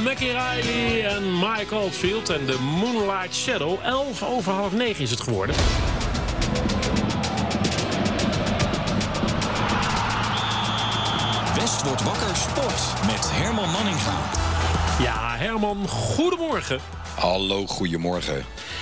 Mackie Riley en Mike Oldfield en de Moonlight Shadow. 9:11 is het geworden. West wordt wakker sport met Herman Manninga. Ja, Herman, goedemorgen. Hallo, goedemorgen.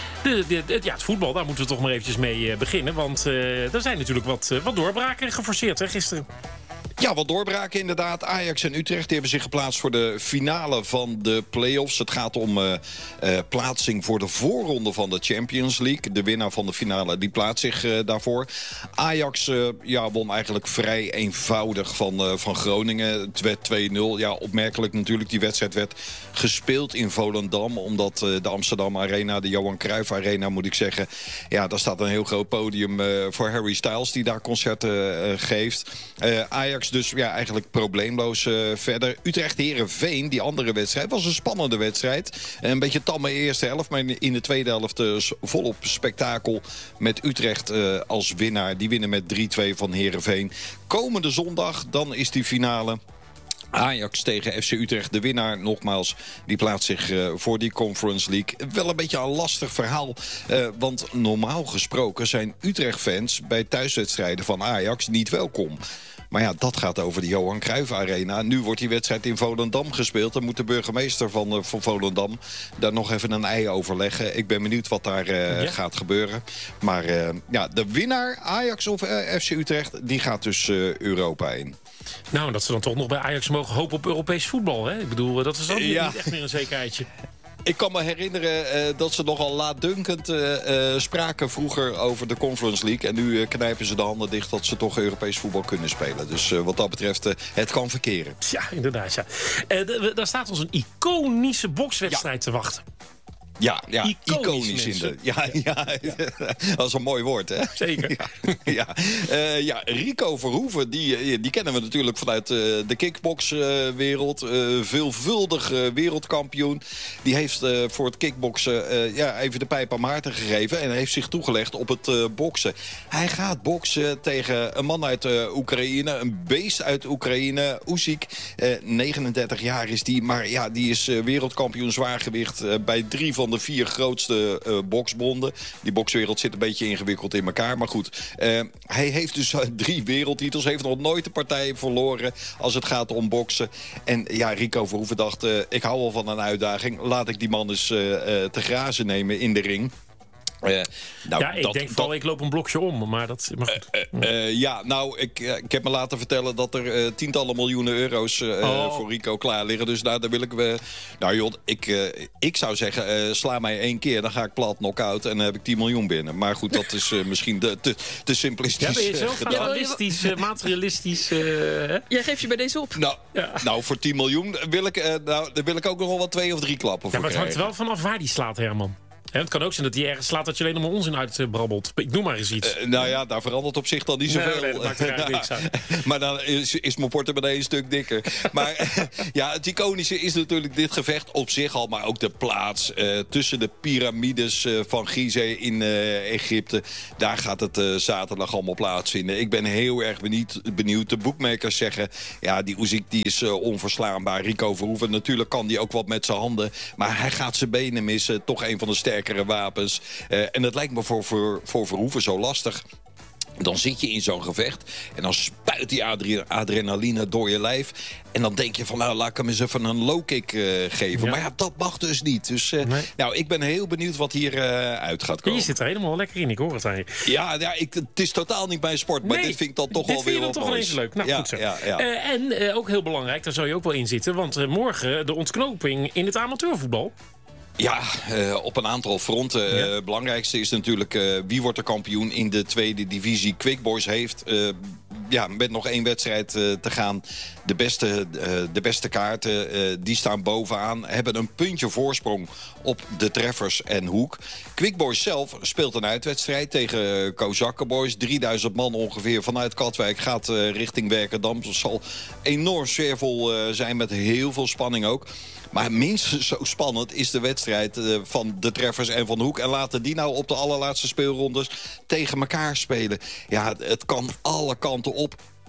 Het voetbal, daar moeten we toch maar eventjes mee beginnen. Want er zijn natuurlijk wat doorbraken geforceerd hè, gisteren. Ja, wat doorbraken inderdaad. Ajax en Utrecht die hebben zich geplaatst voor de finale van de play-offs. Het gaat om plaatsing voor de voorronde van de Champions League. De winnaar van de finale die plaatst zich daarvoor. Ajax won eigenlijk vrij eenvoudig van Groningen. Het werd 2-0. Ja, opmerkelijk natuurlijk. Die wedstrijd werd gespeeld in Volendam. Omdat de Amsterdam Arena, de Johan Cruijff Arena moet ik zeggen. Ja, daar staat een heel groot podium voor Harry Styles die daar concerten geeft. Ajax dus ja, eigenlijk probleemloos verder. Utrecht-Herenveen, die andere wedstrijd, was een spannende wedstrijd. Een beetje tamme eerste helft, maar in de tweede helft volop spektakel met Utrecht als winnaar. Die winnen met 3-2 van Herenveen. Komende zondag, dan is die finale. Ajax tegen FC Utrecht, de winnaar nogmaals, die plaatst zich voor die Conference League. Wel een beetje een lastig verhaal, want normaal gesproken zijn Utrecht-fans bij thuiswedstrijden van Ajax niet welkom. Maar ja, dat gaat over de Johan Cruijff Arena. Nu wordt die wedstrijd in Volendam gespeeld. Dan moet de burgemeester van Volendam daar nog even een ei over leggen. Ik ben benieuwd wat daar gaat gebeuren. Maar de winnaar, Ajax of FC Utrecht, die gaat dus Europa in. Nou, dat ze dan toch nog bij Ajax mogen hopen op Europees voetbal. Hè? Ik bedoel, dat is ook niet echt meer een zekerheidje. Ik kan me herinneren dat ze nogal laatdunkend spraken vroeger over de Conference League. En nu knijpen ze de handen dicht dat ze toch Europees voetbal kunnen spelen. Dus wat dat betreft, het kan verkeren. Ja, inderdaad. Ja. Daar staat ons een iconische bokswedstrijd te wachten. Ja, iconisch in de. Ja. Dat is een mooi woord, hè? Zeker. Rico Verhoeven, die kennen we natuurlijk vanuit de kickboxwereld. Veelvuldig wereldkampioen. Die heeft voor het kickboksen even de pijp aan Maarten gegeven. En heeft zich toegelegd op het boksen. Hij gaat boksen tegen een man uit Oekraïne. Een beest uit Oekraïne. Usyk, 39 jaar is die. Maar ja, die is wereldkampioen zwaargewicht bij 3 van de 4 grootste boksbonden. Die bokswereld zit een beetje ingewikkeld in elkaar. Maar goed, hij heeft dus 3 wereldtitels. Heeft nog nooit een partij verloren als het gaat om boksen. En ja, Rico Verhoeven dacht, ik hou wel van een uitdaging. Laat ik die man eens te grazen nemen in de ring. Ik loop een blokje om, maar dat mag goed. Ik heb me laten vertellen dat er tientallen miljoenen euro's voor Rico klaar liggen. Dus daar wil ik zou zeggen, sla mij 1 keer, dan ga ik plat knock-out en dan heb ik 10 miljoen binnen. Maar goed, dat is misschien te simplistisch. Ja, ben je zelf fatalistisch, materialistisch? Jij geeft je bij deze op. Nou, voor 10 miljoen wil ik ook nog wel wat 2 of 3 klappen voor maar het hangt krijgen. wel vanaf waar die slaat, Herman. Het kan ook zijn dat hij ergens slaat dat je alleen nog maar onzin uitbrabbelt. Ik noem maar eens iets. Daar verandert op zich dan niet zoveel. Nee, dat maakt er eigenlijk niks uit. Maar dan is mijn portemonnee een stuk dikker. Maar het iconische is natuurlijk dit gevecht op zich al. Maar ook de plaats tussen de piramides van Gizeh in Egypte. Daar gaat het zaterdag allemaal plaatsvinden. Ik ben heel erg benieuwd. De boekmakers zeggen, ja, die Usyk die is onverslaanbaar. Rico Verhoeven, natuurlijk kan die ook wat met zijn handen. Maar hij gaat zijn benen missen. Toch een van de sterkere wapens. En dat lijkt me voor Verhoeven zo lastig. Dan zit je in zo'n gevecht en dan spuit die adrenaline door je lijf. En dan denk je van, laat ik hem eens even een low kick geven. Ja. Maar ja, dat mag dus niet. Dus ik ben heel benieuwd wat hier uit gaat komen. Je zit er helemaal lekker in, ik hoor het aan je. Het is totaal niet mijn sport, maar dit vind ik dan toch wel weer wat moois. Dit vind je toch wel eens leuk. Nou, goed zo. En ook heel belangrijk, daar zou je ook wel in zitten. Want morgen de ontknoping in het amateurvoetbal. Ja, op een aantal fronten. Het belangrijkste is natuurlijk wie wordt de kampioen in de tweede divisie. Quick Boys heeft met nog 1 wedstrijd te gaan. De beste kaarten, die staan bovenaan. Hebben een puntje voorsprong op de Treffers en Hoek. Quick Boys zelf speelt een uitwedstrijd tegen Kozakken Boys. 3000 man ongeveer vanuit Katwijk gaat richting Werkendam. Dat zal enorm sfeervol zijn met heel veel spanning ook. Maar minstens zo spannend is de wedstrijd van de Treffers en van Hoek. En laten die nou op de allerlaatste speelrondes tegen elkaar spelen. Ja, het kan alle kanten op.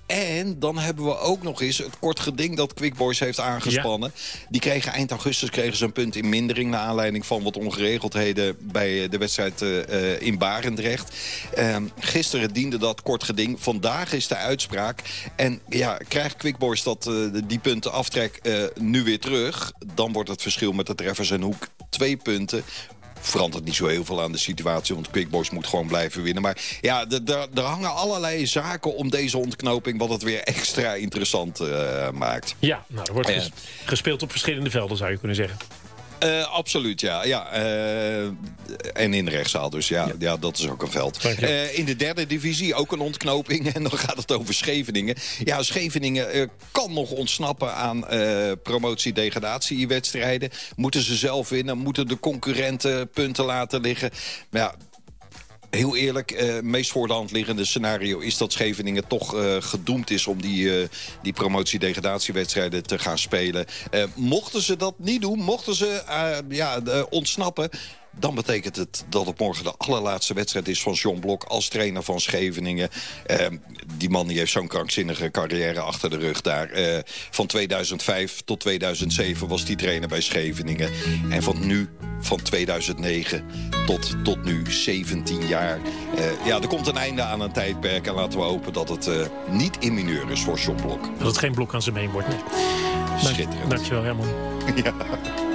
En dan hebben we ook nog eens het kort geding dat Quick Boys heeft aangespannen. Ja. Die kregen eind augustus ze een punt in mindering... naar aanleiding van wat ongeregeldheden bij de wedstrijd in Barendrecht. Gisteren diende dat kort geding. Vandaag is de uitspraak. En ja, krijgt Quick Boys die punten aftrek nu weer terug... dan wordt het verschil met de treffers en Hoek 2 punten... verandert niet zo heel veel aan de situatie... want Quick Boys moet gewoon blijven winnen. Maar ja, er hangen allerlei zaken om deze ontknoping... wat het weer extra interessant maakt. Ja, nou, er wordt gespeeld op verschillende velden, zou je kunnen zeggen. Absoluut, ja. En in de rechtszaal, dus ja, dat is ook een veld. In de derde divisie ook een ontknoping. En dan gaat het over Scheveningen. Ja, Scheveningen kan nog ontsnappen aan promotie-degradatiewedstrijden. Moeten ze zelf winnen? Moeten de concurrenten punten laten liggen? Maar ja, heel eerlijk, meest voor de hand liggende scenario is dat Scheveningen toch gedoemd is om die promotie-degradatiewedstrijden te gaan spelen. Mochten ze dat niet doen, mochten ze ontsnappen... dan betekent het dat het morgen de allerlaatste wedstrijd is van John Blok als trainer van Scheveningen. Die man die heeft zo'n krankzinnige carrière achter de rug daar. Van 2005 tot 2007 was die trainer bij Scheveningen. En van 2009 tot nu 17 jaar. Er komt een einde aan een tijdperk. En laten we hopen dat het niet in mineur is voor John Blok. Dat het geen blok aan zijn been wordt, nee. Schitterend. Dankjewel, Herman. Ja.